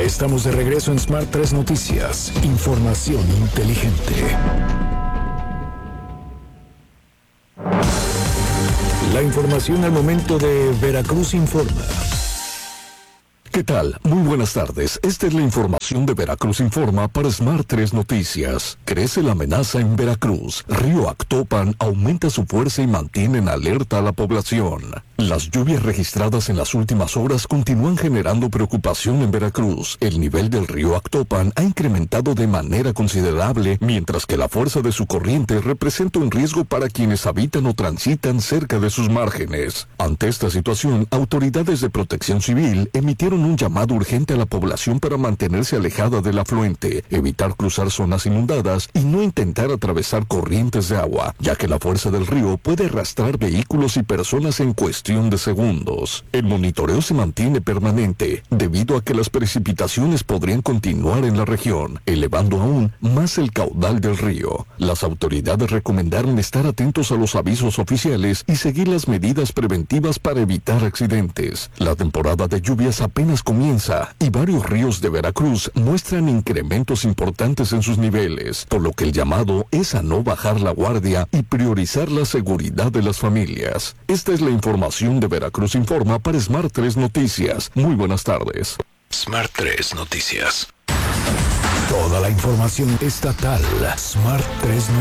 estamos de regreso en Smart 3 Noticias. Información inteligente. La información al momento de Veracruz Informa. ¿Qué tal? Muy buenas tardes. Esta es la información de Veracruz Informa para Smart 3 Noticias. Crece la amenaza en Veracruz. Río Actopan aumenta su fuerza y mantiene en alerta a la población. Las lluvias registradas en las últimas horas continúan generando preocupación en Veracruz. El nivel del río Actopan ha incrementado de manera considerable, mientras que la fuerza de su corriente representa un riesgo para quienes habitan o transitan cerca de sus márgenes. Ante esta situación, autoridades de protección civil emitieron un llamado urgente a la población para mantenerse alejada del afluente, evitar cruzar zonas inundadas y no intentar atravesar corrientes de agua, ya que la fuerza del río puede arrastrar vehículos y personas en cuestión de segundos. El monitoreo se mantiene permanente, debido a que las precipitaciones podrían continuar en la región, elevando aún más el caudal del río. Las autoridades recomendaron estar atentos a los avisos oficiales y seguir las medidas preventivas para evitar accidentes. La temporada de lluvias apenas comienza y varios ríos de Veracruz muestran incrementos importantes en sus niveles, por lo que el llamado es a no bajar la guardia y priorizar la seguridad de las familias. Esta es la información de Veracruz Informa para Smart 3 Noticias. Muy buenas tardes. Smart 3 Noticias. Toda la información estatal. Smart 3 Noticias.